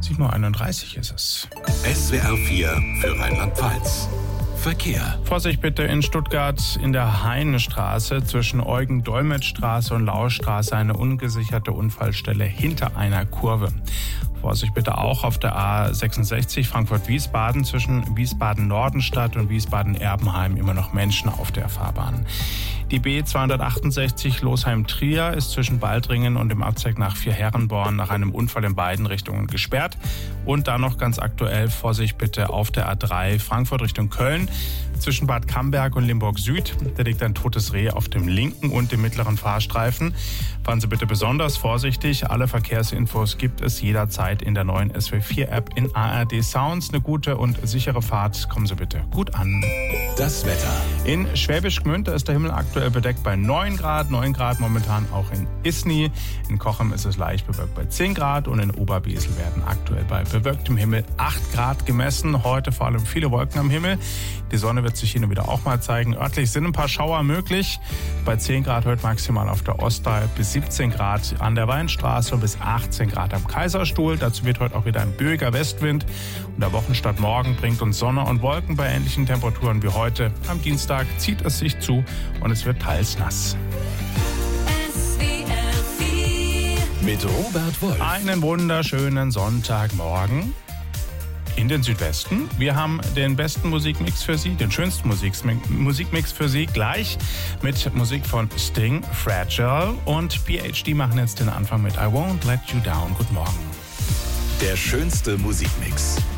7.31 Uhr ist es. SWR 4 für Rheinland-Pfalz. Verkehr. Vorsicht bitte in Stuttgart in der Heinestraße zwischen Eugen-Dolmetsch-Straße und Laustraße eine ungesicherte Unfallstelle hinter einer Kurve. Vorsicht bitte auch auf der A66 Frankfurt-Wiesbaden zwischen Wiesbaden-Nordenstadt und Wiesbaden-Erbenheim immer noch Menschen auf der Fahrbahn. Die B268 Losheim-Trier ist zwischen Baldringen und dem Abzweig nach Vierherrenborn nach einem Unfall in beiden Richtungen gesperrt. Und dann noch ganz aktuell Vorsicht bitte auf der A3 Frankfurt Richtung Köln zwischen Bad Camberg und Limburg Süd. Da liegt ein totes Reh auf dem linken und dem mittleren Fahrstreifen. Fahren Sie bitte besonders vorsichtig. Alle Verkehrsinfos gibt es jederzeit in der neuen SW4-App in ARD Sounds. Eine gute und sichere Fahrt. Kommen Sie bitte gut an. Das Wetter. In Schwäbisch Gmünd ist der Himmel aktuell bedeckt bei 9 Grad. 9 Grad momentan auch in Isny. In Cochem ist es leicht bewölkt bei 10 Grad. Und in Oberbesel werden aktuell bei bewölktem Himmel 8 Grad gemessen. Heute vor allem viele Wolken am Himmel. Die Sonne wird sich hin und wieder auch mal zeigen. Örtlich sind ein paar Schauer möglich. Bei 10 Grad heute maximal auf der Ostalb, bis 17 Grad an der Weinstraße und bis 18 Grad am Kaiserstuhl. Dazu wird heute auch wieder ein böiger Westwind. Und der Wochenstart morgen bringt uns Sonne und Wolken bei ähnlichen Temperaturen wie heute. Am Dienstag zieht es sich zu und es wird teils nass. Mit Robert Wolf. Einen wunderschönen Sonntagmorgen in den Südwesten. Wir haben den besten Musikmix für Sie, den schönsten Musikmix für Sie, gleich mit Musik von Sting, Fragile und PhD machen jetzt den Anfang mit I Won't Let You Down. Guten Morgen. Der schönste Musikmix.